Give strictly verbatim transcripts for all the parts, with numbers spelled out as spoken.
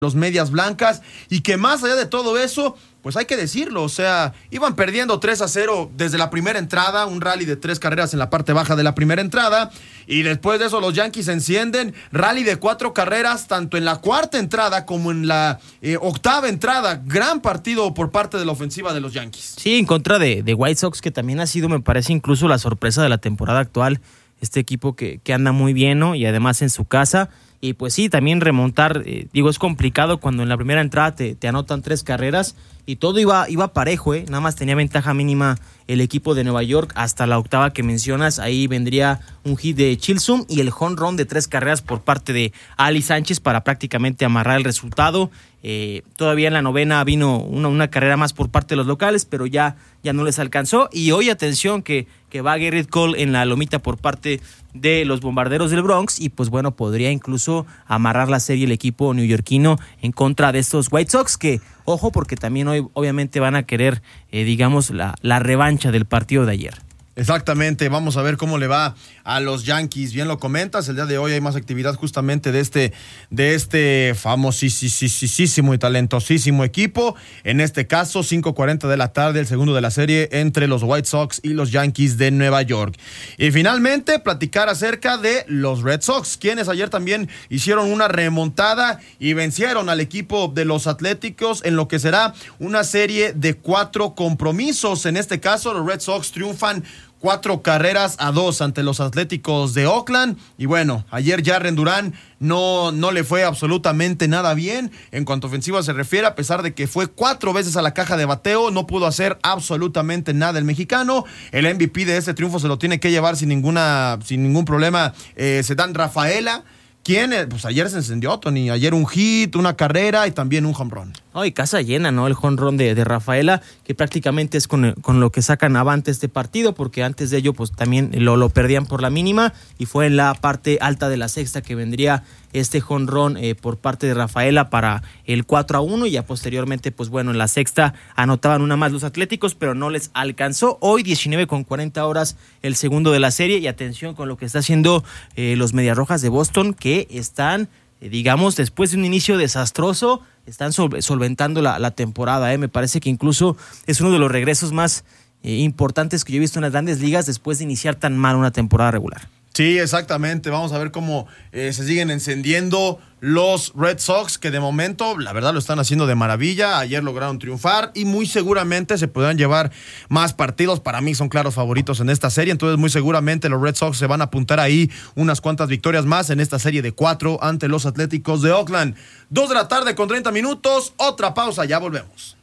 los medias blancas, y que más allá de todo eso, pues hay que decirlo, o sea, iban perdiendo tres a cero desde la primera entrada, un rally de tres carreras en la parte baja de la primera entrada, y después de eso los Yankees encienden, rally de cuatro carreras, tanto en la cuarta entrada como en la eh, octava entrada, gran partido por parte de la ofensiva de los Yankees. Sí, en contra de, de White Sox, que también ha sido, me parece, incluso la sorpresa de la temporada actual, este equipo que, que anda muy bien, ¿no? Y además en su casa. Y pues sí, también remontar, eh, digo, es complicado cuando en la primera entrada te, te anotan tres carreras y todo iba, iba parejo, ¿eh? Nada más tenía ventaja mínima el equipo de Nueva York hasta la octava que mencionas. Ahí vendría un hit de Chilsum y el home run de tres carreras por parte de Ali Sánchez para prácticamente amarrar el resultado. Eh, todavía en la novena vino una, una carrera más por parte de los locales, pero ya, ya no les alcanzó. Y hoy, atención, que, que va Gerrit Cole en la lomita por parte de los Bombarderos del Bronx, y pues bueno, podría incluso amarrar la serie el equipo neoyorquino en contra de estos White Sox, que, ojo, porque también hoy obviamente van a querer, eh, digamos, la, la revancha del partido de ayer. Exactamente, vamos a ver cómo le va a los Yankees. Bien lo comentas, el día de hoy hay más actividad justamente de este, de este famosísimo y talentosísimo equipo. En este caso, cinco cuarenta de la tarde, el segundo de la serie entre los White Sox y los Yankees de Nueva York. Y finalmente, platicar acerca de los Red Sox, quienes ayer también hicieron una remontada y vencieron al equipo de los Atléticos en lo que será una serie de cuatro compromisos. En este caso, los Red Sox triunfan cuatro carreras a dos ante los Atléticos de Oakland. Y bueno, ayer Jarren Duran no, no le fue absolutamente nada bien en cuanto a ofensiva se refiere, a pesar de que fue cuatro veces a la caja de bateo, no pudo hacer absolutamente nada el mexicano. El M V P de este triunfo se lo tiene que llevar sin ninguna, sin ningún problema, eh, Ceddanne Rafaela. ¿Quién? Pues ayer se encendió, Tony. Ayer un hit, una carrera y también un home run. Oh, y casa llena, ¿no? El home run de, de Rafaela, que prácticamente es con, con lo que sacan avante este partido, porque antes de ello pues también lo, lo perdían por la mínima, y fue en la parte alta de la sexta que vendría este home run eh, por parte de Rafaela para el cuatro a uno, y ya posteriormente, pues bueno, en la sexta anotaban una más los Atléticos, pero no les alcanzó. Hoy diecinueve con cuarenta horas el segundo de la serie, y atención con lo que está haciendo eh, los Mediarrojas de Boston, que están, eh, digamos, después de un inicio desastroso, están sol- solventando la, la temporada. Eh. Me parece que incluso es uno de los regresos más eh, importantes que yo he visto en las grandes ligas después de iniciar tan mal una temporada regular. Sí, exactamente. Vamos a ver cómo eh, se siguen encendiendo los Red Sox, que de momento, la verdad, lo están haciendo de maravilla. Ayer lograron triunfar y muy seguramente se podrán llevar más partidos. Para mí son claros favoritos en esta serie, entonces muy seguramente los Red Sox se van a apuntar ahí unas cuantas victorias más en esta serie de cuatro ante los Atléticos de Oakland. Dos de la tarde con treinta minutos, otra pausa, ya volvemos.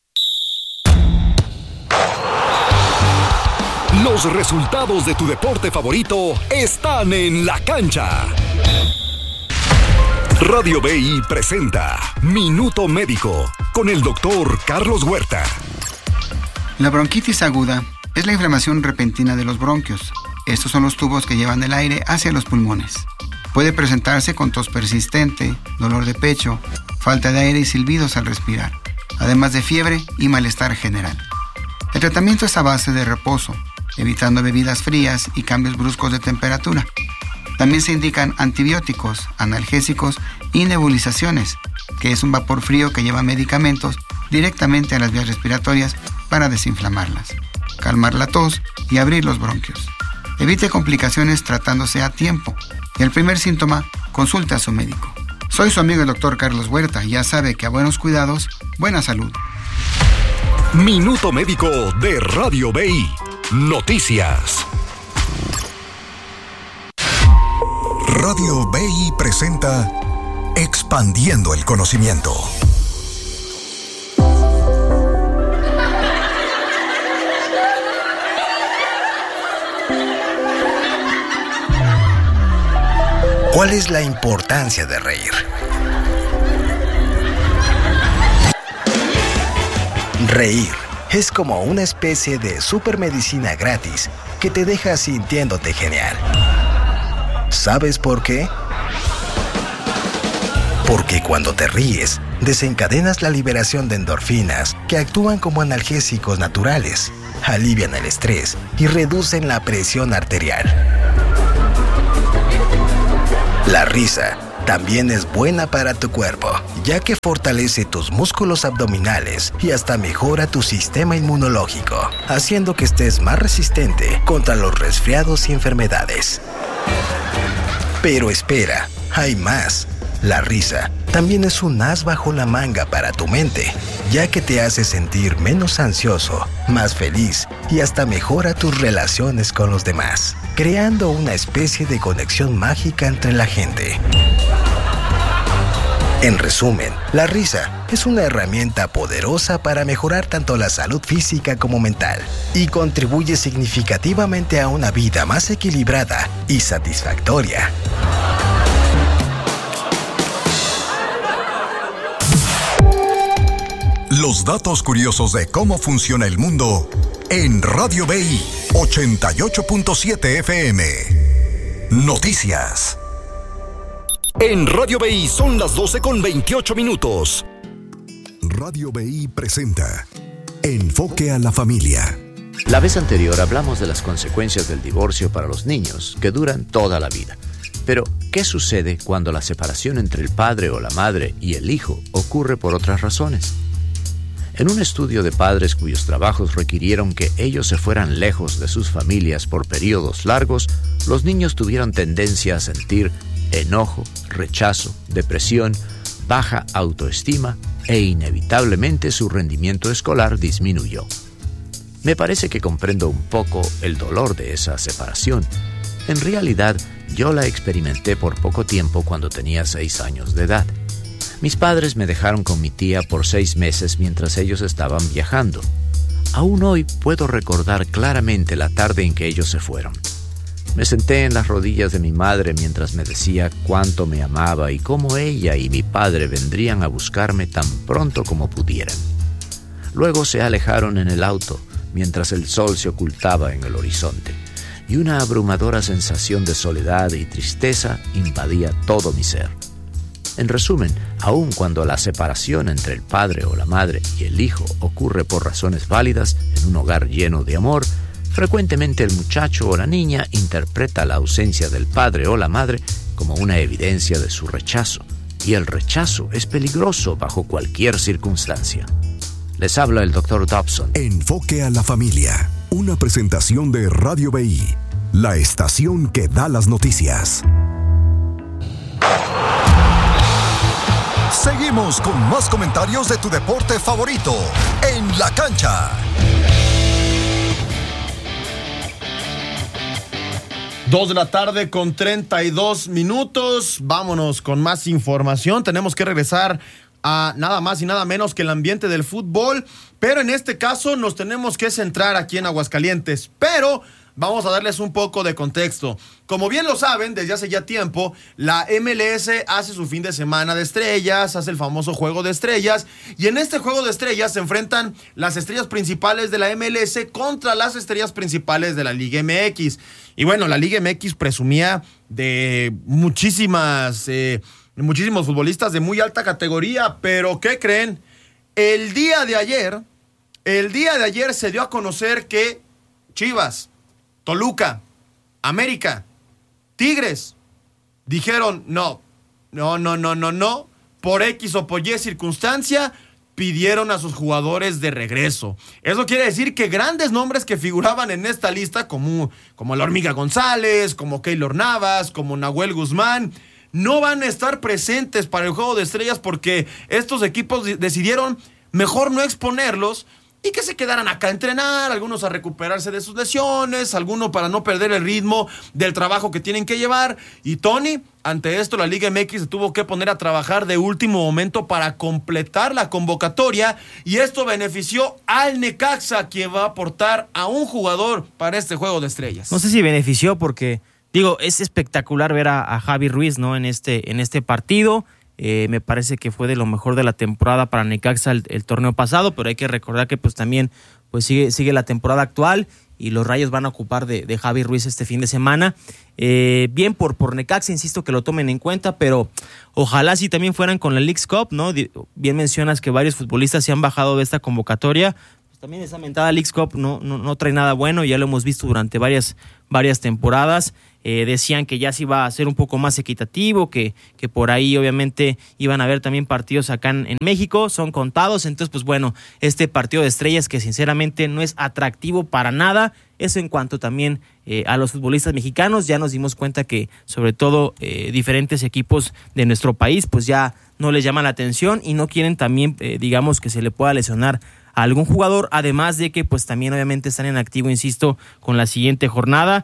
Los resultados de tu deporte favorito están en la cancha. Radio B I presenta Minuto Médico con el doctor Carlos Huerta. La bronquitis aguda es la inflamación repentina de los bronquios. Estos son los tubos que llevan el aire hacia los pulmones. Puede presentarse con tos persistente, dolor de pecho, falta de aire y silbidos al respirar, además de fiebre y malestar general. El tratamiento es a base de reposo, evitando bebidas frías y cambios bruscos de temperatura. También se indican antibióticos, analgésicos y nebulizaciones, que es un vapor frío que lleva medicamentos directamente a las vías respiratorias para desinflamarlas, calmar la tos y abrir los bronquios. Evite complicaciones tratándose a tiempo, y el primer síntoma, consulte a su médico. Soy su amigo el doctor Carlos Huerta, y ya sabe que a buenos cuidados, buena salud. Minuto Médico de Radio B I. Noticias. Radio B I presenta Expandiendo el Conocimiento. ¿Cuál es la importancia de reír? Reír es como una especie de supermedicina gratis que te deja sintiéndote genial. ¿Sabes por qué? Porque cuando te ríes, desencadenas la liberación de endorfinas que actúan como analgésicos naturales, alivian el estrés y reducen la presión arterial. La risa también es buena para tu cuerpo, ya que fortalece tus músculos abdominales y hasta mejora tu sistema inmunológico, haciendo que estés más resistente contra los resfriados y enfermedades. Pero espera, hay más. La risa también es un as bajo la manga para tu mente, ya que te hace sentir menos ansioso, más feliz y hasta mejora tus relaciones con los demás, creando una especie de conexión mágica entre la gente. En resumen, la risa es una herramienta poderosa para mejorar tanto la salud física como mental y contribuye significativamente a una vida más equilibrada y satisfactoria. Los datos curiosos de cómo funciona el mundo en Radio B I ochenta y ocho punto siete F M. Noticias. En Radio B I son las doce con veintiocho minutos. Radio B I presenta Enfoque a la Familia. La vez anterior hablamos de las consecuencias del divorcio para los niños, que duran toda la vida. Pero, ¿qué sucede cuando la separación entre el padre o la madre y el hijo ocurre por otras razones? En un estudio de padres cuyos trabajos requirieron que ellos se fueran lejos de sus familias por periodos largos, los niños tuvieron tendencia a sentir enojo, rechazo, depresión, baja autoestima e inevitablemente su rendimiento escolar disminuyó. Me parece que comprendo un poco el dolor de esa separación. En realidad, yo la experimenté por poco tiempo cuando tenía seis años de edad. Mis padres me dejaron con mi tía por seis meses mientras ellos estaban viajando. Aún hoy puedo recordar claramente la tarde en que ellos se fueron. Me senté en las rodillas de mi madre mientras me decía cuánto me amaba y cómo ella y mi padre vendrían a buscarme tan pronto como pudieran. Luego se alejaron en el auto mientras el sol se ocultaba en el horizonte y una abrumadora sensación de soledad y tristeza invadía todo mi ser. En resumen, aun cuando la separación entre el padre o la madre y el hijo ocurre por razones válidas en un hogar lleno de amor, frecuentemente el muchacho o la niña interpreta la ausencia del padre o la madre como una evidencia de su rechazo, y el rechazo es peligroso bajo cualquier circunstancia. Les habla el doctor Dobson. Enfoque a la Familia, una presentación de Radio B I, la estación que da las noticias. Seguimos con más comentarios de tu deporte favorito, En la Cancha. Dos de la tarde con treinta y dos minutos. Vámonos con más información. Tenemos que regresar a nada más y nada menos que el ambiente del fútbol. Pero en este caso nos tenemos que centrar aquí en Aguascalientes. Pero vamos a darles un poco de contexto. Como bien lo saben, desde hace ya tiempo, la M L S hace su fin de semana de estrellas, hace el famoso Juego de Estrellas, y en este Juego de Estrellas se enfrentan las estrellas principales de la M L S contra las estrellas principales de la Liga M X. Y bueno, la Liga M X presumía de muchísimas, eh, muchísimos futbolistas de muy alta categoría, pero ¿qué creen? El día de ayer, el día de ayer se dio a conocer que Chivas, Toluca, América, Tigres, dijeron no, no, no, no, no, no, por X o por Y circunstancia, pidieron a sus jugadores de regreso. Eso quiere decir que grandes nombres que figuraban en esta lista, como, como la Hormiga González, como Keylor Navas, como Nahuel Guzmán, no van a estar presentes para el Juego de Estrellas porque estos equipos decidieron mejor no exponerlos y que se quedaran acá a entrenar, algunos a recuperarse de sus lesiones, algunos para no perder el ritmo del trabajo que tienen que llevar. Y Tony, ante esto la Liga M X se tuvo que poner a trabajar de último momento para completar la convocatoria, y esto benefició al Necaxa, quien va a aportar a un jugador para este Juego de Estrellas. No sé si benefició porque, digo, es espectacular ver a, a Javi Ruiz, ¿no? en este, en este partido. Eh, me parece que fue de lo mejor de la temporada para Necaxa el, el torneo pasado, pero hay que recordar que pues también pues sigue, sigue la temporada actual y los Rayos van a ocupar de, de Javi Ruiz este fin de semana. Eh, bien por, por Necaxa, insisto que lo tomen en cuenta, pero ojalá sí también fueran con la Leagues Cup, ¿no? Bien mencionas que varios futbolistas se han bajado de esta convocatoria. Pues también esa mentada Leagues Cup no, no, no trae nada bueno, ya lo hemos visto durante varias, varias temporadas. eh, decían que ya se iba a ser un poco más equitativo, que, que por ahí obviamente iban a haber también partidos acá en, en México, son contados, entonces pues bueno, este partido de estrellas que sinceramente no es atractivo para nada. Eso en cuanto también eh, a los futbolistas mexicanos, ya nos dimos cuenta que sobre todo eh, diferentes equipos de nuestro país pues ya no les llaman la atención y no quieren también eh, digamos que se le pueda lesionar a algún jugador, además de que pues también obviamente están en activo, insisto, con la siguiente jornada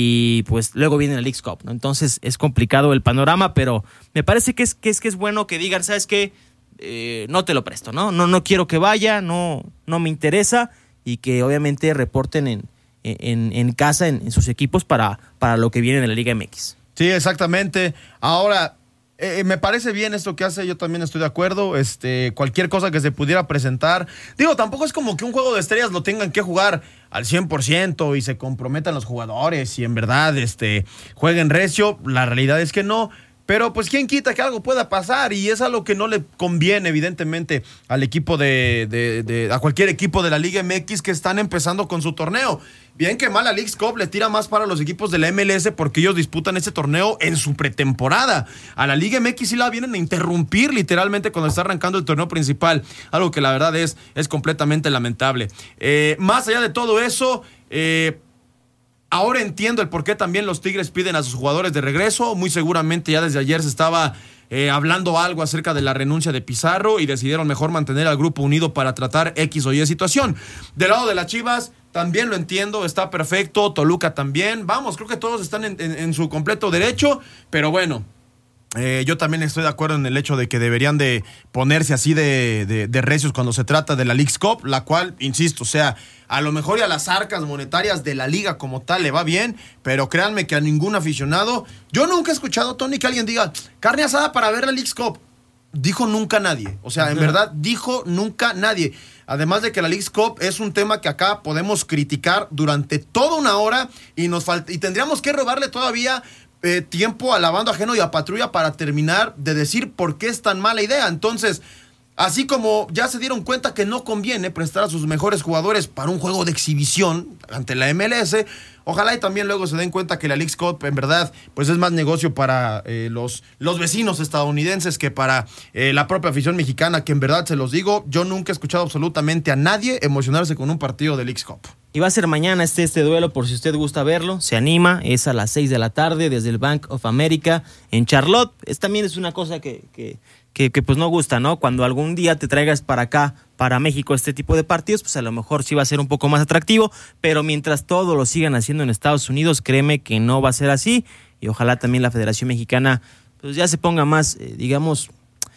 y pues luego viene la Leagues Cup, ¿no? Entonces es complicado el panorama, pero me parece que es que es, que es bueno que digan, ¿sabes qué? Eh, no te lo presto, ¿no? No, no quiero que vaya, no, no me interesa y que obviamente reporten en En, en casa, en, en sus equipos para, para lo que viene de la Liga M X. Sí, exactamente. Ahora, eh, me parece bien esto que hace, yo también estoy de acuerdo. Este, cualquier cosa que se pudiera presentar. Digo, tampoco es como que un juego de estrellas lo tengan que jugar al cien por ciento y se comprometan los jugadores y en verdad este, jueguen recio. La realidad es que no. Pero pues quién quita que algo pueda pasar y es algo que no le conviene evidentemente al equipo de, de, de a cualquier equipo de la Liga M X que están empezando con su torneo. Bien que mal, la Leagues Cup le tira más para los equipos de la M L S porque ellos disputan ese torneo en su pretemporada. A la Liga M X sí la vienen a interrumpir literalmente cuando está arrancando el torneo principal, algo que la verdad es, es completamente lamentable. Eh, más allá de todo eso, eh, ahora entiendo el por qué también los Tigres piden a sus jugadores de regreso. Muy seguramente ya desde ayer se estaba eh, hablando algo acerca de la renuncia de Pizarro y decidieron mejor mantener al grupo unido para tratar X o Y situación. Del lado de las Chivas, también lo entiendo, está perfecto. Toluca también. Vamos, creo que todos están en, en, en su completo derecho, pero bueno. Eh, yo también estoy de acuerdo en el hecho de que deberían de ponerse así de, de, de recios cuando se trata de la Leagues Cup, la cual, insisto, o sea, a lo mejor y a las arcas monetarias de la liga como tal le va bien, pero créanme que a ningún aficionado, yo nunca he escuchado, Tony, que alguien diga, carne asada para ver la Leagues Cup. Dijo nunca nadie, o sea, en verdad, dijo nunca nadie. Además de que la Leagues Cup es un tema que acá podemos criticar durante toda una hora y, nos falta, y tendríamos que robarle todavía Eh, tiempo a la banda ajeno y a Patrulla para terminar de decir por qué es tan mala idea. Entonces, así como ya se dieron cuenta que no conviene prestar a sus mejores jugadores para un juego de exhibición ante la M L S, ojalá y también luego se den cuenta que la Leagues Cup en verdad pues es más negocio para eh, los, los vecinos estadounidenses que para eh, la propia afición mexicana, que en verdad se los digo, yo nunca he escuchado absolutamente a nadie emocionarse con un partido de Leagues Cup. Y va a ser mañana este, este duelo, por si usted gusta verlo, se anima, es a las seis de la tarde desde el Bank of America en Charlotte. Es, también es una cosa que, que, que, que pues no gusta, ¿no? Cuando algún día te traigas para acá, para México, este tipo de partidos, pues a lo mejor sí va a ser un poco más atractivo, pero mientras todo lo sigan haciendo en Estados Unidos, créeme que no va a ser así, y ojalá también la Federación Mexicana pues ya se ponga más, eh, digamos,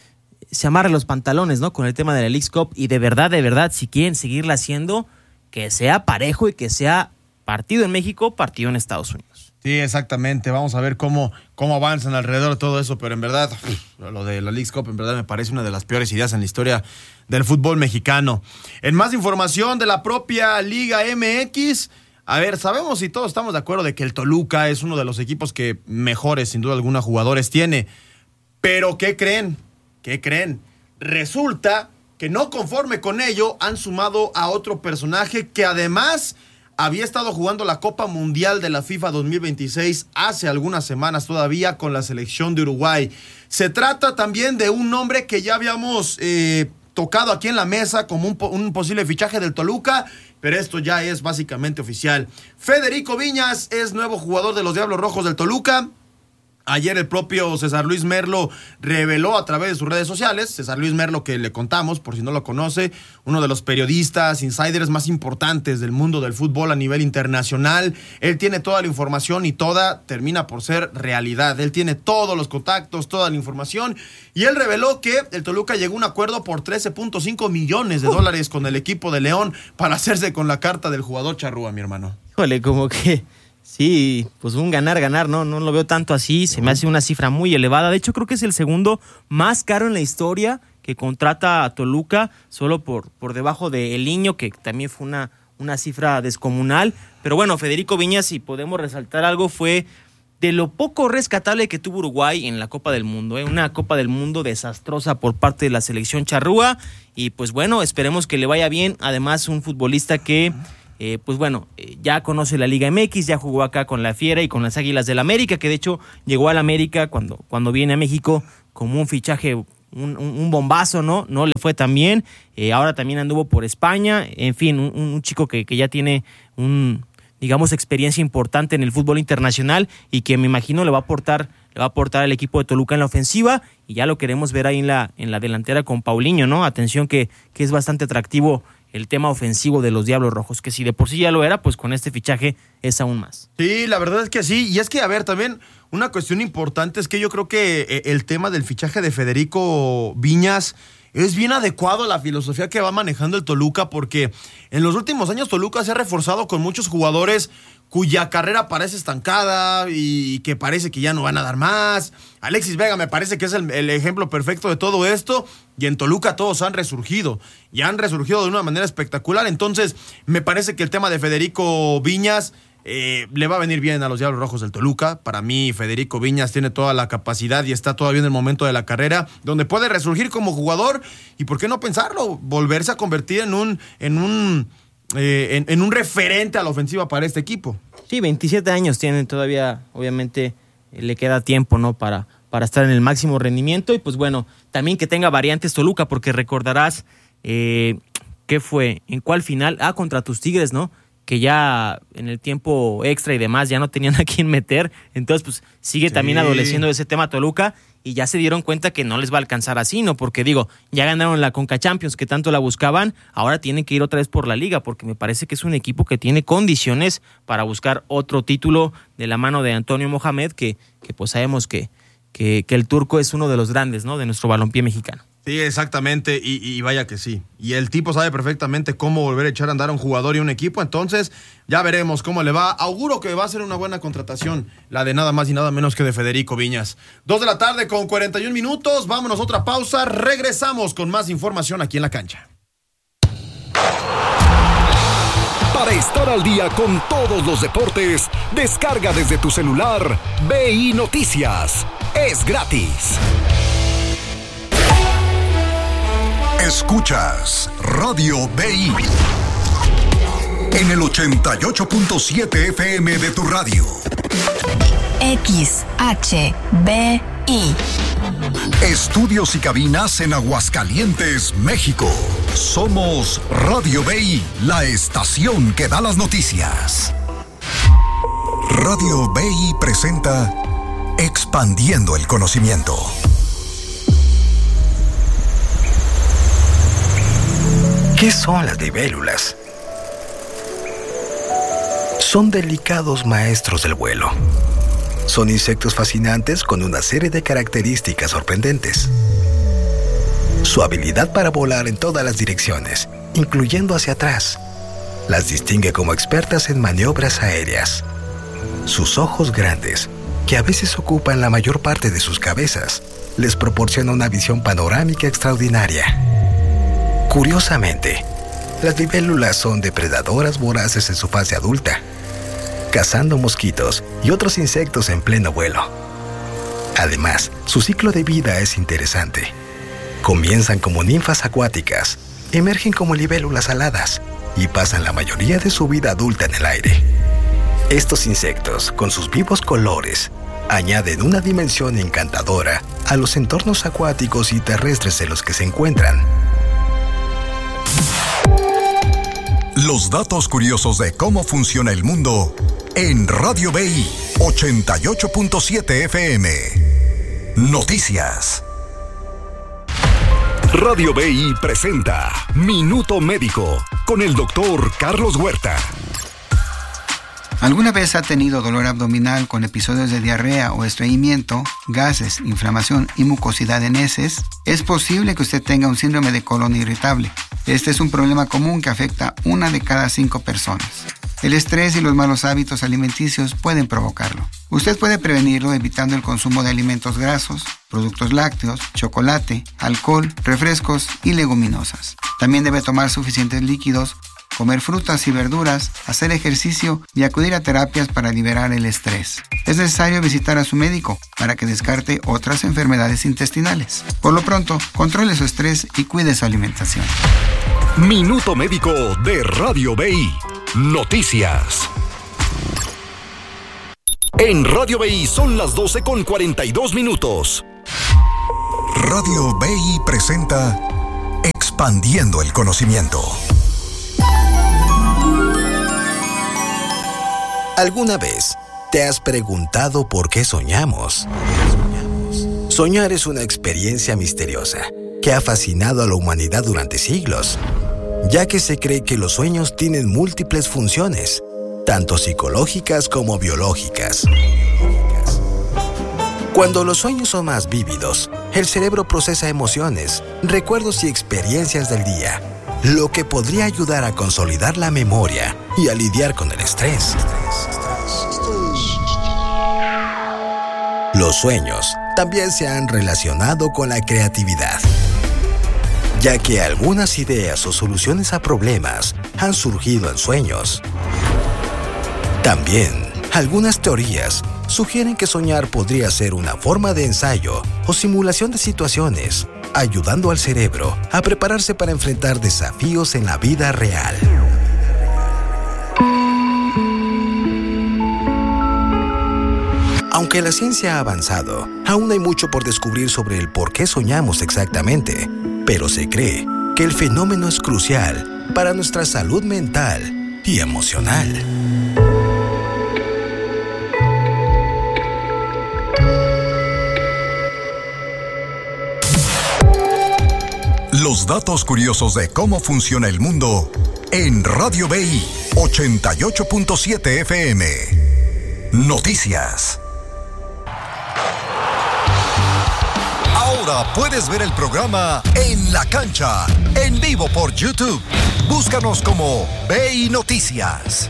se amarre los pantalones, ¿no? Con el tema de la Leagues Cup, y de verdad, de verdad, si quieren seguirla haciendo, que sea parejo y que sea partido en México, partido en Estados Unidos. Sí, exactamente. Vamos a ver cómo, cómo avanzan alrededor de todo eso, pero en verdad, lo de la Leagues Cup en verdad me parece una de las peores ideas en la historia del fútbol mexicano. En más información de la propia Liga M X, a ver, sabemos y todos estamos de acuerdo de que el Toluca es uno de los equipos que mejores, sin duda alguna, jugadores tiene. Pero, ¿qué creen? ¿Qué creen? Resulta que no conforme con ello, han sumado a otro personaje que además había estado jugando la Copa Mundial de la FIFA dos mil veintiséis hace algunas semanas todavía con la selección de Uruguay. Se trata también de un nombre que ya habíamos eh, tocado aquí en la mesa como un, un posible fichaje del Toluca, pero esto ya es básicamente oficial. Federico Viñas es nuevo jugador de los Diablos Rojos del Toluca. Ayer el propio César Luis Merlo reveló a través de sus redes sociales, César Luis Merlo, que le contamos, por si no lo conoce, uno de los periodistas, insiders más importantes del mundo del fútbol a nivel internacional. Él tiene toda la información y toda termina por ser realidad. Él tiene todos los contactos, toda la información, y él reveló que el Toluca llegó a un acuerdo por trece punto cinco millones de dólares con el equipo de León para hacerse con la carta del jugador charrúa, mi hermano. Híjole, como que... Sí, pues un ganar-ganar, ¿no? No lo veo tanto así, se me hace una cifra muy elevada. De hecho, creo que es el segundo más caro en la historia que contrata a Toluca, solo por, por debajo de El Niño, que también fue una, una cifra descomunal. Pero bueno, Federico Viñas, si podemos resaltar algo, fue de lo poco rescatable que tuvo Uruguay en la Copa del Mundo, ¿eh? Una Copa del Mundo desastrosa por parte de la selección charrúa. Y pues bueno, esperemos que le vaya bien. Además, un futbolista que... eh, pues bueno, eh, ya conoce la Liga M X, ya jugó acá con la Fiera y con las Águilas del América, que de hecho llegó al América cuando, cuando viene a México como un fichaje, un, un, un bombazo, ¿no? No le fue tan bien, eh, ahora también anduvo por España, en fin, un, un chico que, que ya tiene un, digamos, experiencia importante en el fútbol internacional y que me imagino le va a aportar, le va a aportar al equipo de Toluca en la ofensiva, y ya lo queremos ver ahí en la, en la delantera con Paulinho, ¿no? Atención que, que es bastante atractivo el tema ofensivo de los Diablos Rojos, que si de por sí ya lo era, pues con este fichaje es aún más. Sí, la verdad es que sí, y es que, a ver, también una cuestión importante es que yo creo que el tema del fichaje de Federico Viñas es bien adecuado a la filosofía que va manejando el Toluca, porque en los últimos años Toluca se ha reforzado con muchos jugadores cuya carrera parece estancada y que parece que ya no van a dar más. Alexis Vega me parece que es el, el ejemplo perfecto de todo esto, y en Toluca todos han resurgido, y han resurgido de una manera espectacular. Entonces me parece que el tema de Federico Viñas eh, le va a venir bien a los Diablos Rojos del Toluca. Para mí Federico Viñas tiene toda la capacidad y está todavía en el momento de la carrera donde puede resurgir como jugador, y por qué no pensarlo, volverse a convertir en un... En un Eh, en, en un referente a la ofensiva para este equipo. Sí, veintisiete años tienen todavía, obviamente eh, le queda tiempo, ¿no? Para, para estar en el máximo rendimiento, y pues bueno, también que tenga variantes Toluca, porque recordarás, eh, ¿qué fue? ¿En cuál final? Ah, contra tus Tigres, ¿no? Que ya en el tiempo extra y demás ya no tenían a quién meter, entonces pues sigue sí. también adoleciendo ese tema Toluca, y ya se dieron cuenta que no les va a alcanzar así, ¿no? Porque digo, ya ganaron la Conca Champions, que tanto la buscaban, ahora tienen que ir otra vez por la Liga, porque me parece que es un equipo que tiene condiciones para buscar otro título de la mano de Antonio Mohamed, que, que pues sabemos que, que, que el turco es uno de los grandes, ¿no? De nuestro balompié mexicano. Sí, exactamente, y, y vaya que sí. Y el tipo sabe perfectamente cómo volver a echar a andar a un jugador y un equipo, entonces ya veremos cómo le va. Auguro que va a ser una buena contratación, la de nada más y nada menos que de Federico Viñas. Dos de la tarde con cuarenta y un minutos, vámonos a otra pausa, regresamos con más información aquí en la cancha. Para estar al día con todos los deportes, descarga desde tu celular B I Noticias. Es gratis. Escuchas Radio B I en el ochenta y ocho punto siete F M de tu radio. X H B I. Estudios y cabinas en Aguascalientes, México. Somos Radio B I, la estación que da las noticias. Radio B I presenta Expandiendo el Conocimiento. ¿Qué son las libélulas? Son delicados maestros del vuelo. Son insectos fascinantes con una serie de características sorprendentes. Su habilidad para volar en todas las direcciones, incluyendo hacia atrás, las distingue como expertas en maniobras aéreas. Sus ojos grandes, que a veces ocupan la mayor parte de sus cabezas, les proporciona una visión panorámica extraordinaria. Curiosamente, las libélulas son depredadoras voraces en su fase adulta, cazando mosquitos y otros insectos en pleno vuelo. Además, su ciclo de vida es interesante. Comienzan como ninfas acuáticas, emergen como libélulas aladas y pasan la mayoría de su vida adulta en el aire. Estos insectos, con sus vivos colores, añaden una dimensión encantadora a los entornos acuáticos y terrestres en los que se encuentran. Los datos curiosos de cómo funciona el mundo en Radio B I ochenta y ocho punto siete F M. Noticias. Radio B I presenta Minuto Médico con el doctor Carlos Huerta. ¿Alguna vez ha tenido dolor abdominal con episodios de diarrea o estreñimiento, gases, inflamación y mucosidad en heces? Es posible que usted tenga un síndrome de colon irritable. Este es un problema común que afecta a una de cada cinco personas. El estrés y los malos hábitos alimenticios pueden provocarlo. Usted puede prevenirlo evitando el consumo de alimentos grasos, productos lácteos, chocolate, alcohol, refrescos y leguminosas. También debe tomar suficientes líquidos, comer frutas y verduras, hacer ejercicio y acudir a terapias para liberar el estrés. Es necesario visitar a su médico para que descarte otras enfermedades intestinales. Por lo pronto, controle su estrés y cuide su alimentación. Minuto Médico de Radio B I. Noticias. En Radio B I son las doce con cuarenta y dos minutos. Radio B I presenta Expandiendo el Conocimiento. ¿Alguna vez te has preguntado por qué soñamos? Soñar es una experiencia misteriosa que ha fascinado a la humanidad durante siglos, ya que se cree que los sueños tienen múltiples funciones, tanto psicológicas como biológicas. Cuando los sueños son más vívidos, el cerebro procesa emociones, recuerdos y experiencias del día, lo que podría ayudar a consolidar la memoria y a lidiar con el estrés. Los sueños también se han relacionado con la creatividad, ya que algunas ideas o soluciones a problemas han surgido en sueños. También, algunas teorías sugieren que soñar podría ser una forma de ensayo o simulación de situaciones, ayudando al cerebro a prepararse para enfrentar desafíos en la vida real. Aunque la ciencia ha avanzado, aún hay mucho por descubrir sobre el por qué soñamos exactamente, pero se cree que el fenómeno es crucial para nuestra salud mental y emocional. Los datos curiosos de cómo funciona el mundo en Radio B I ochenta y ocho punto siete F M. Noticias. Ahora puedes ver el programa En la Cancha, en vivo por YouTube. Búscanos como B I Noticias.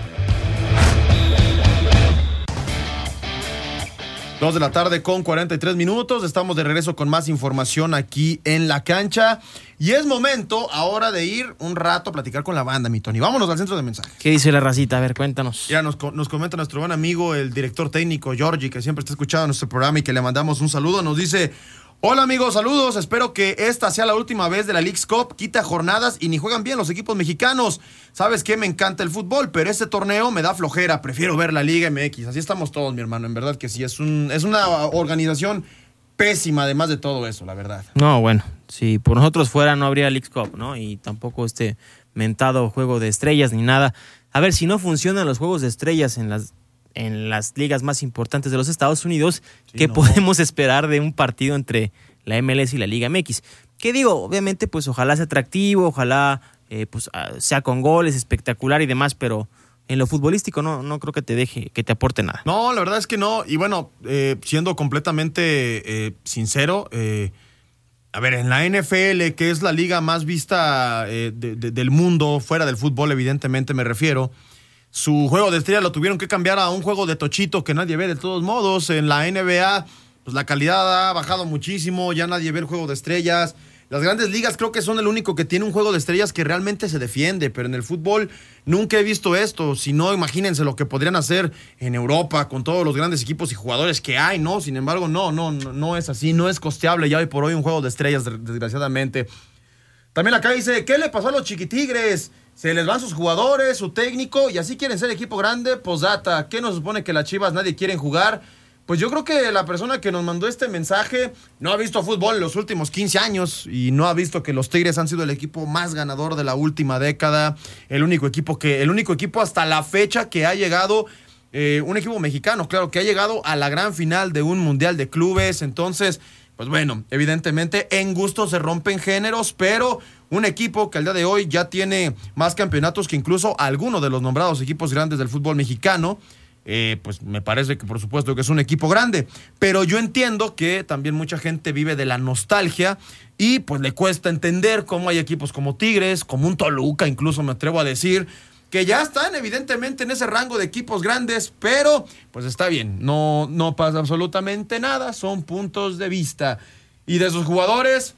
Dos de la tarde con cuarenta y tres minutos. Estamos de regreso con más información aquí en La Cancha. Y es momento ahora de ir un rato a platicar con la banda, mi Tony. Vámonos al centro de mensajes. ¿Qué dice la racita? A ver, cuéntanos. Ya nos, nos comenta nuestro buen amigo, el director técnico, Georgie, que siempre está escuchando nuestro programa y que le mandamos un saludo. Nos dice: hola amigos, saludos. Espero que esta sea la última vez de la Leagues Cup. Quita jornadas y ni juegan bien los equipos mexicanos. ¿Sabes qué? Me encanta el fútbol, pero este torneo me da flojera. Prefiero ver la Liga M X. Así estamos todos, mi hermano. En verdad que sí, es, un, es una organización pésima, además de todo eso, la verdad. No, bueno, si por nosotros fuera no habría Leagues Cup, ¿no? Y tampoco este mentado juego de estrellas ni nada. A ver, si no funcionan los juegos de estrellas en las en las ligas más importantes de los Estados Unidos, sí, ¿qué no. podemos esperar de un partido entre la M L S y la Liga M X? ¿Qué digo? Obviamente, pues ojalá sea atractivo, ojalá eh, pues sea con goles, espectacular y demás, pero en lo futbolístico no, no creo que te deje, que te aporte nada. No, la verdad es que no. Y bueno, eh, siendo completamente eh, sincero, eh, a ver, en la N F L, que es la liga más vista eh, de, de, del mundo, fuera del fútbol, evidentemente me refiero, su juego de estrella lo tuvieron que cambiar a un juego de tochito que nadie ve de todos modos. En la N B A, pues la calidad ha bajado muchísimo, ya nadie ve el juego de estrellas. Las grandes ligas creo que son el único que tiene un juego de estrellas que realmente se defiende, pero en el fútbol nunca he visto esto. Si no, imagínense lo que podrían hacer en Europa con todos los grandes equipos y jugadores que hay, ¿no? Sin embargo, no, no, no, no es así, no es costeable ya hoy por hoy un juego de estrellas, desgraciadamente. También acá dice, ¿qué le pasó a los chiquitigres? Se les van sus jugadores, su técnico, y así quieren ser equipo grande. Posdata, ¿qué nos supone que las Chivas nadie quieren jugar? Pues yo creo que la persona que nos mandó este mensaje no ha visto fútbol en los últimos quince años y no ha visto que los Tigres han sido el equipo más ganador de la última década, el único equipo que, el único equipo hasta la fecha que ha llegado, eh, un equipo mexicano, claro, que ha llegado a la gran final de un mundial de clubes. Entonces, pues bueno, evidentemente en gusto se rompen géneros, pero un equipo que al día de hoy ya tiene más campeonatos que incluso alguno de los nombrados equipos grandes del fútbol mexicano. Eh, pues me parece que por supuesto que es un equipo grande, pero yo entiendo que también mucha gente vive de la nostalgia y pues le cuesta entender cómo hay equipos como Tigres, como un Toluca, incluso me atrevo a decir, que ya están evidentemente en ese rango de equipos grandes, pero pues está bien, no, no pasa absolutamente nada, son puntos de vista. Y de sus jugadores,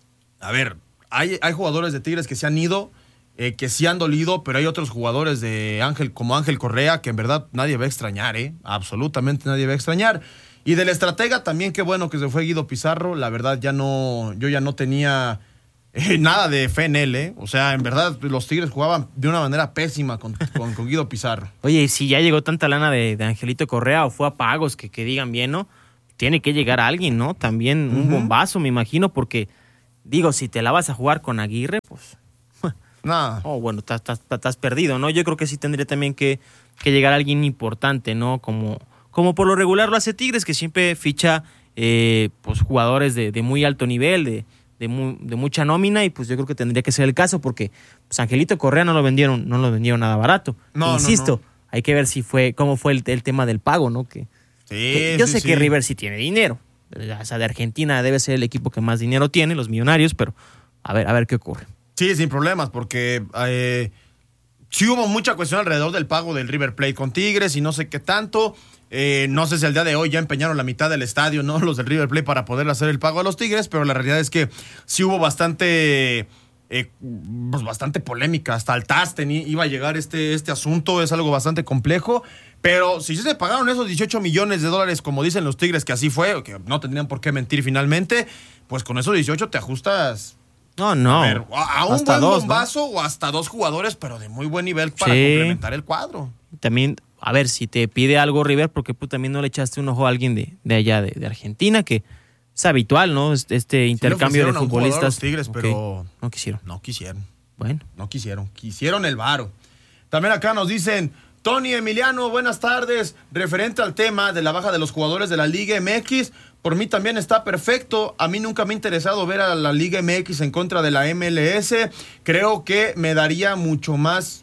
a ver, hay, hay jugadores de Tigres que se han ido, Eh, que sí han dolido, pero hay otros jugadores de Ángel, como Ángel Correa, que en verdad nadie va a extrañar, ¿eh? Absolutamente nadie va a extrañar. Y del estratega también, qué bueno que se fue Guido Pizarro, la verdad ya no, yo ya no tenía Eh, nada de fe en él, ¿eh? O sea, en verdad, los Tigres jugaban de una manera pésima con, con, con Guido Pizarro. Oye, si ya llegó tanta lana de, de Angelito Correa o fue a pagos, que, que digan bien, ¿no? Tiene que llegar alguien, ¿no? También un uh-huh. bombazo, me imagino, porque, digo, si te la vas a jugar con Aguirre, pues... Nada. Oh, bueno, estás perdido, ¿no? Yo creo que sí tendría también que, que llegar alguien importante, ¿no? Como, como por lo regular lo hace Tigres, que siempre ficha eh, pues jugadores de, de muy alto nivel, de... De, muy, de mucha nómina, y pues yo creo que tendría que ser el caso, porque pues Angelito Correa no lo vendieron, no lo vendieron nada barato. No, Insisto, no, no. hay que ver si fue, cómo fue el, el tema del pago, ¿no? Que, sí, que yo sí, sé sí. que River sí tiene dinero. O sea, de Argentina debe ser el equipo que más dinero tiene, los Millonarios, pero a ver, a ver qué ocurre. Sí, sin problemas, porque eh, sí hubo mucha cuestión alrededor del pago del River Plate con Tigres y no sé qué tanto. Eh, no sé si al día de hoy ya empeñaron la mitad del estadio, ¿no? Los del River Plate para poder hacer el pago a los Tigres, pero la realidad es que sí hubo bastante, eh, pues bastante polémica. Hasta al T A S tenía, iba a llegar este, este asunto, es algo bastante complejo. Pero si se pagaron esos dieciocho millones de dólares, como dicen los Tigres, que así fue, que no tendrían por qué mentir finalmente, pues con esos dieciocho te ajustas. No, no. A, ver, a un hasta buen dos, bombazo, ¿no? O hasta dos jugadores, pero de muy buen nivel para sí. complementar el cuadro. También, a ver, si te pide algo River, porque tú también no le echaste un ojo a alguien de, de allá, de, de Argentina, que es habitual, ¿no? Este intercambio sí de futbolistas. A los Tigres, okay. pero no quisieron. No quisieron. Bueno. No quisieron. Quisieron el varo. También acá nos dicen, Tony Emiliano, buenas tardes. Referente al tema de la baja de los jugadores de la Liga M X, por mí también está perfecto. A mí nunca me ha interesado ver a la Liga M X en contra de la M L S. Creo que me daría mucho más,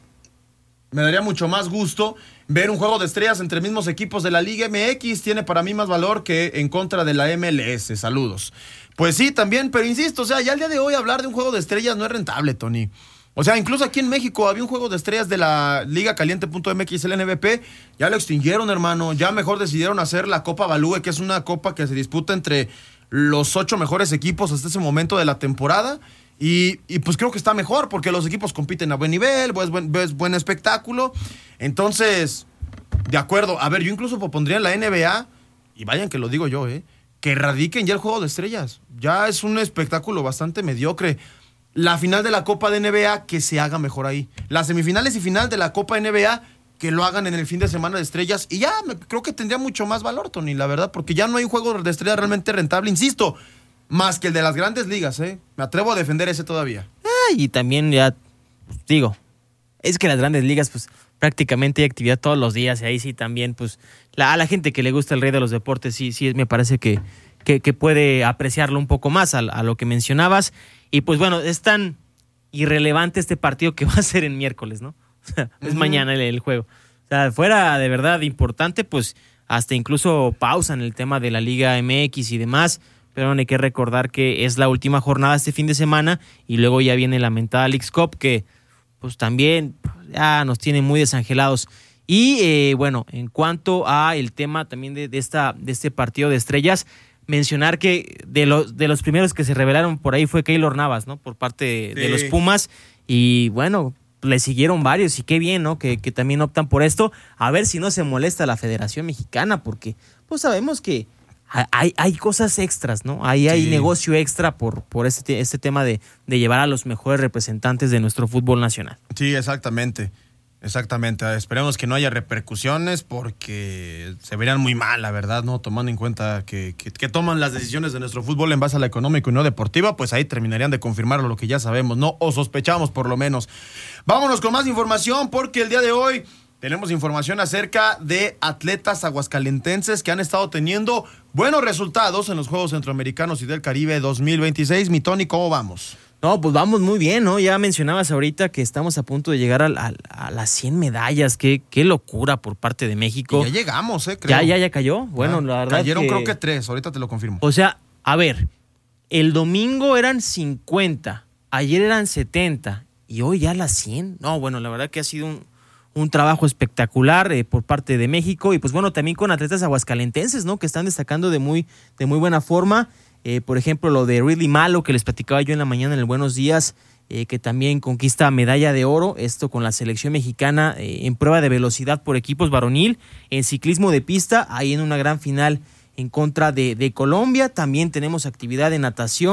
me daría mucho más gusto ver un juego de estrellas entre mismos equipos de la Liga M X. Tiene para mí más valor que en contra de la M L S. Saludos. Pues sí, también, pero insisto, o sea, ya al día de hoy hablar de un juego de estrellas no es rentable, Tony. O sea, incluso aquí en México había un juego de estrellas de la Liga Caliente punto M X, el N B P, ya lo extinguieron, hermano. Ya mejor decidieron hacer la Copa Balúe, que es una copa que se disputa entre los ocho mejores equipos hasta ese momento de la temporada. Y, y pues creo que está mejor, porque los equipos compiten a buen nivel, es buen, es buen espectáculo. Entonces, de acuerdo. A ver, yo incluso propondría en la N B A, y vayan que lo digo yo, eh, que erradiquen ya el juego de estrellas. Ya es un espectáculo bastante mediocre. La final de la Copa de N B A, que se haga mejor ahí. Las semifinales y final de la Copa N B A, que lo hagan en el fin de semana de estrellas. Y ya me, creo que tendría mucho más valor, Tony, la verdad, porque ya no hay un juego de estrellas realmente rentable, insisto, más que el de las grandes ligas, ¿eh? Me atrevo a defender ese todavía. Ah, y también ya, digo, es que las grandes ligas, pues, prácticamente hay actividad todos los días, y ahí sí también, pues, la, a la gente que le gusta el rey de los deportes, sí, sí, me parece que, que, que puede apreciarlo un poco más a, a lo que mencionabas. Y pues bueno, es tan irrelevante este partido que va a ser en miércoles, ¿no? O sea, es uh-huh. mañana el, el juego. O sea, fuera de verdad importante, pues hasta incluso pausa en el tema de la Liga M X y demás, pero hay que recordar que es la última jornada este fin de semana y luego ya viene la mentada Leagues Cup, que pues también ya nos tiene muy desangelados. Y eh, bueno, en cuanto a el tema también de, de, esta, de este partido de estrellas, mencionar que de los, de los primeros que se revelaron por ahí fue Keylor Navas, ¿no? Por parte de, sí. de los Pumas. Y bueno, le siguieron varios y qué bien, ¿no? Que, que también optan por esto. A ver si no se molesta la Federación Mexicana, porque pues sabemos que hay, hay cosas extras, ¿no? Ahí hay sí. negocio extra por, por este, este tema de, de llevar a los mejores representantes de nuestro fútbol nacional. Sí, exactamente. Exactamente, esperemos que no haya repercusiones porque se verían muy mal, la verdad, ¿no? Tomando en cuenta que, que, que toman las decisiones de nuestro fútbol en base a la económico y no deportiva, pues ahí terminarían de confirmar lo que ya sabemos, ¿no? O sospechamos por lo menos. Vámonos con más información porque el día de hoy tenemos información acerca de atletas aguascalentenses que han estado teniendo buenos resultados en los Juegos Centroamericanos y del Caribe dos mil veintiséis. Mi Tony, ¿cómo vamos? No, pues vamos muy bien, ¿no? Ya mencionabas ahorita que estamos a punto de llegar a, a, a las cien medallas. Qué, qué locura por parte de México. Y ya llegamos, ¿eh? Creo. Ya, ya, ya cayó. Bueno, ya, la verdad cayeron que... creo que tres, ahorita te lo confirmo. O sea, a ver, el domingo eran cincuenta, ayer eran setenta y hoy ya las cien. No, bueno, la verdad que ha sido un, un trabajo espectacular eh, por parte de México y pues bueno, también con atletas aguascalentenses, ¿no? Que están destacando de muy, de muy buena forma. Eh, por ejemplo, lo de Ridley Malo, que les platicaba yo en la mañana en el Buenos Días, eh, que también conquista medalla de oro, esto con la selección mexicana eh, en prueba de velocidad por equipos varonil, en ciclismo de pista, ahí en una gran final en contra de, de Colombia. También tenemos actividad de natación,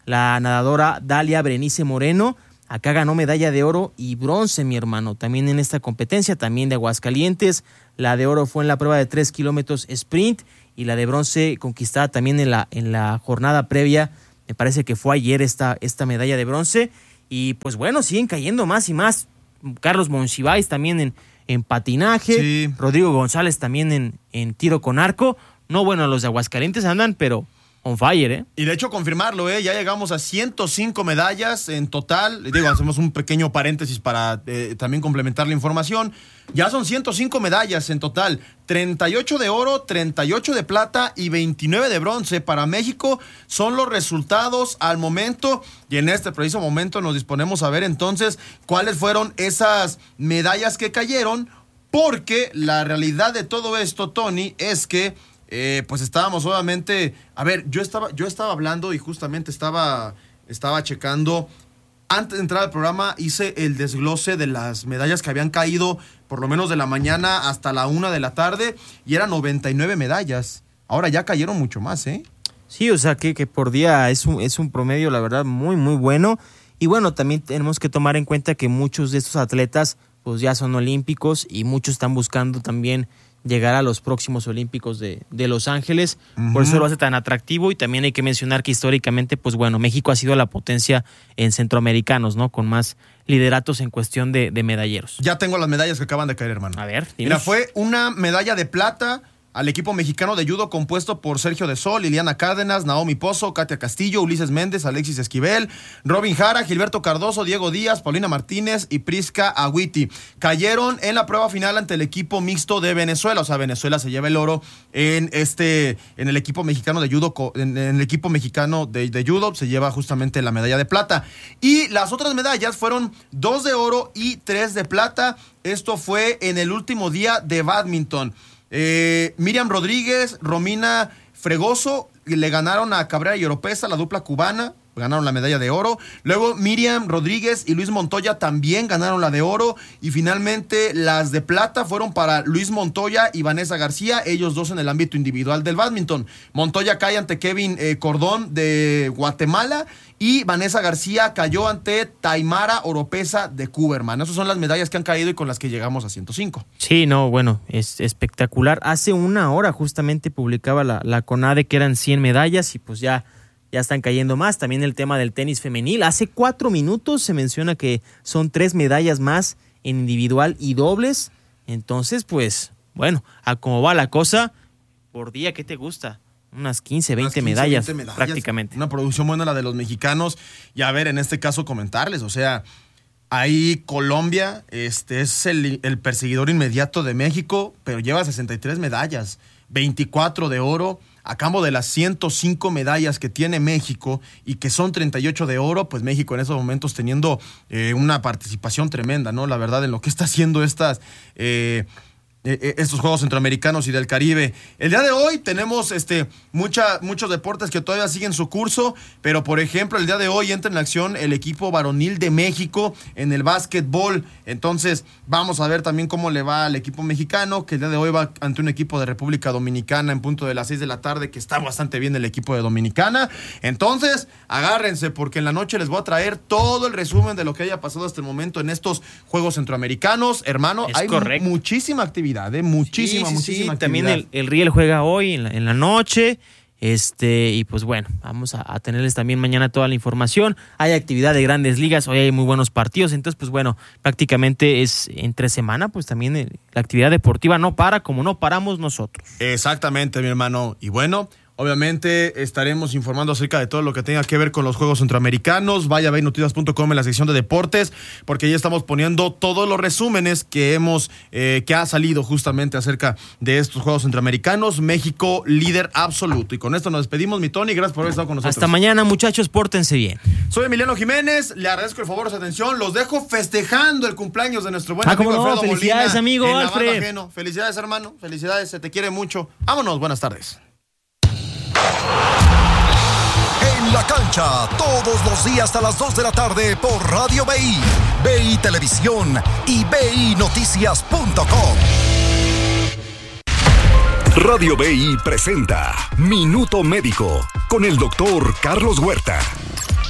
la nadadora Dalia Berenice Moreno. Acá ganó medalla de oro y bronce, mi hermano, también en esta competencia, también de Aguascalientes. La de oro fue en la prueba de tres kilómetros sprint y la de bronce conquistada también en la, en la jornada previa. Me parece que fue ayer esta, esta medalla de bronce. Y pues bueno, siguen cayendo más y más. Carlos Monsiváis también en, en patinaje. Sí. Rodrigo González también en, en tiro con arco. No, bueno, los de Aguascalientes andan, pero on fire, ¿eh? Y de hecho confirmarlo, ¿eh? Ya llegamos a ciento cinco medallas en total. Digo, hacemos un pequeño paréntesis para eh, también complementar la información. Ya son ciento cinco medallas en total. treinta y ocho de oro, treinta y ocho de plata y veintinueve de bronce. Para México son los resultados al momento. Y en este preciso momento nos disponemos a ver entonces cuáles fueron esas medallas que cayeron. Porque la realidad de todo esto, Tony, es que Eh, pues estábamos obviamente, a ver, yo estaba, yo estaba hablando y justamente estaba, estaba checando, antes de entrar al programa hice el desglose de las medallas que habían caído, por lo menos de la mañana hasta la una de la tarde, y eran noventa y nueve medallas. Ahora ya cayeron mucho más, ¿eh? Sí, o sea que, que por día es un, es un promedio, la verdad, muy, muy bueno. Y bueno, también tenemos que tomar en cuenta que muchos de estos atletas pues ya son olímpicos y muchos están buscando también llegar a los próximos Olímpicos de, de Los Ángeles. Uh-huh. Por eso lo hace tan atractivo. Y también hay que mencionar que históricamente, pues bueno, México ha sido la potencia en centroamericanos, ¿no? Con más lideratos en cuestión de, de medalleros. Ya tengo las medallas que acaban de caer, hermano. A ver, dinos. Mira, fue una medalla de plata al equipo mexicano de judo compuesto por Sergio de Sol, Liliana Cárdenas, Naomi Pozo, Katia Castillo, Ulises Méndez, Alexis Esquivel, Robin Jara, Gilberto Cardoso, Diego Díaz, Paulina Martínez y Prisca Agüiti. Cayeron en la prueba final ante el equipo mixto de Venezuela, o sea, Venezuela se lleva el oro en este, en el equipo mexicano de judo, en, en el equipo mexicano de, de judo se lleva justamente la medalla de plata. Y las otras medallas fueron dos de oro y tres de plata. Esto fue en el último día de bádminton. Eh, Miriam Rodríguez, Romina Fregoso le ganaron a Cabrera y Oropesa, la dupla cubana, ganaron la medalla de oro. Luego Miriam Rodríguez y Luis Montoya también ganaron la de oro. Y finalmente las de plata fueron para Luis Montoya y Vanessa García, ellos dos en el ámbito individual del bádminton. Montoya cae ante Kevin eh, Cordón de Guatemala y Vanessa García cayó ante Taimara Oropesa de Cuba, hermano. Esas son las medallas que han caído y con las que llegamos a ciento cinco. Sí, no, bueno, es espectacular. Hace una hora justamente publicaba la, la CONADE que eran cien medallas y pues ya, ya están cayendo más. También el tema del tenis femenil. Hace cuatro minutos se menciona que son tres medallas más en individual y dobles. Entonces, pues, bueno, a cómo va la cosa, por día, ¿qué te gusta? Unas quince, veinte medallas, veinte medallas prácticamente. Una producción buena la de los mexicanos. Y a ver, en este caso comentarles, o sea, ahí Colombia este, es el, el perseguidor inmediato de México, pero lleva sesenta y tres medallas, veinticuatro de oro. A cambio de las ciento cinco medallas que tiene México y que son treinta y ocho de oro, pues México en esos momentos teniendo eh, una participación tremenda, ¿no? La verdad, en lo que está haciendo estas... Eh, estos Juegos Centroamericanos y del Caribe. El día de hoy tenemos este, mucha, muchos deportes que todavía siguen su curso, pero por ejemplo el día de hoy entra en acción el equipo varonil de México en el básquetbol. Entonces vamos a ver también cómo le va al equipo mexicano, que el día de hoy va ante un equipo de República Dominicana en punto de las seis de la tarde, que está bastante bien el equipo de Dominicana. Entonces agárrense, porque en la noche les voy a traer todo el resumen de lo que haya pasado hasta el momento en estos Juegos Centroamericanos. Hermano, es hay correcto. muchísima actividad. De muchísima, sí, sí, muchísima sí. También el, el Riel juega hoy en la, en la noche. Este, y pues bueno, vamos a, a tenerles también mañana toda la información. Hay actividad de grandes ligas, hoy hay muy buenos partidos. Entonces, pues bueno, prácticamente es entre semana, pues también el, la actividad deportiva no para, como no paramos nosotros. Exactamente, mi hermano. Y bueno, obviamente estaremos informando acerca de todo lo que tenga que ver con los Juegos Centroamericanos. Vaya a bay noticias punto com en la sección de deportes, porque ya estamos poniendo todos los resúmenes que hemos, eh, que ha salido justamente acerca de estos Juegos Centroamericanos. México, líder absoluto. Y con esto nos despedimos, mi Tony. Gracias por haber estado con nosotros. Hasta mañana, muchachos. Pórtense bien. Soy Emiliano Jiménez. Le agradezco el favor de su atención. Los dejo festejando el cumpleaños de nuestro buen ah, amigo no, Alfredo felicidades, Molina, amigo en Alfred. Felicidades, hermano. Felicidades. Se te quiere mucho. Vámonos. Buenas tardes. En la cancha, todos los días a las dos de la tarde por Radio B I, B I Televisión y B I Noticias punto com. Radio B I presenta Minuto Médico con el doctor Carlos Huerta.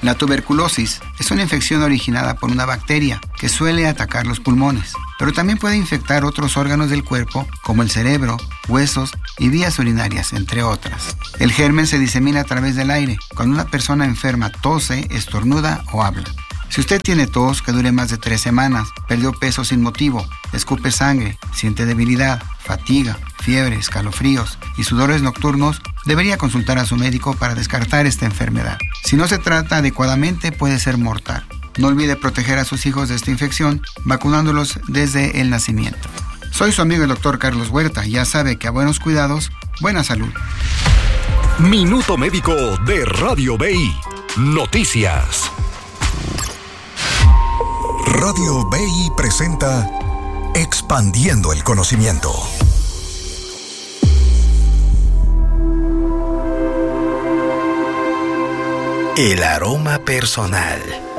La tuberculosis es una infección originada por una bacteria que suele atacar los pulmones, pero también puede infectar otros órganos del cuerpo como el cerebro, huesos y vías urinarias, entre otras. El germen se disemina a través del aire cuando una persona enferma tose, estornuda o habla. Si usted tiene tos que dure más de tres semanas, perdió peso sin motivo, escupe sangre, siente debilidad, fatiga, fiebre, escalofríos y sudores nocturnos, debería consultar a su médico para descartar esta enfermedad. Si no se trata adecuadamente, puede ser mortal. No olvide proteger a sus hijos de esta infección, vacunándolos desde el nacimiento. Soy su amigo el doctor Carlos Huerta y ya sabe que a buenos cuidados, buena salud. Minuto Médico de Radio B I. Noticias. Radio B I presenta Expandiendo el Conocimiento. El aroma personal.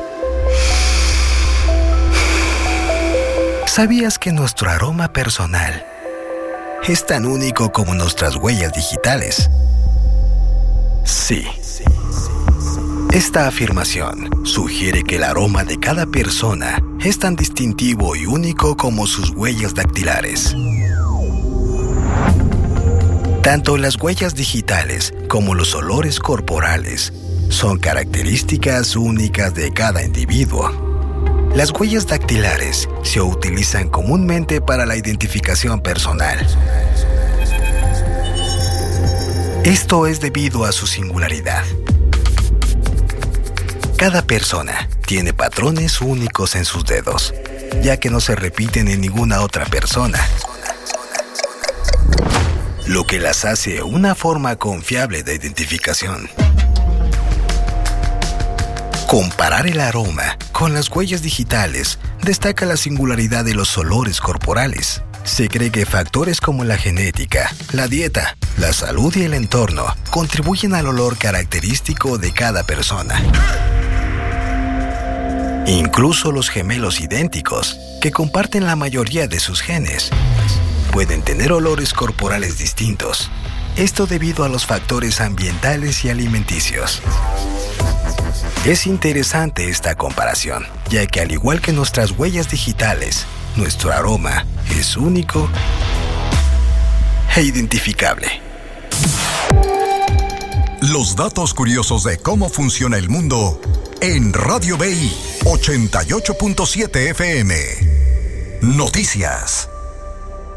¿Sabías que nuestro aroma personal es tan único como nuestras huellas digitales? Sí. Esta afirmación sugiere que el aroma de cada persona es tan distintivo y único como sus huellas dactilares. Tanto las huellas digitales como los olores corporales son características únicas de cada individuo. Las huellas dactilares se utilizan comúnmente para la identificación personal. Esto es debido a su singularidad. Cada persona tiene patrones únicos en sus dedos, ya que no se repiten en ninguna otra persona, lo que las hace una forma confiable de identificación. Comparar el aroma con las huellas digitales destaca la singularidad de los olores corporales. Se cree que factores como la genética, la dieta, la salud y el entorno contribuyen al olor característico de cada persona. Incluso los gemelos idénticos, que comparten la mayoría de sus genes, pueden tener olores corporales distintos. Esto debido a los factores ambientales y alimenticios. Es interesante esta comparación, ya que al igual que nuestras huellas digitales, nuestro aroma es único e identificable. Los datos curiosos de cómo funciona el mundo en Radio B I ochenta y ocho punto siete F M. Noticias.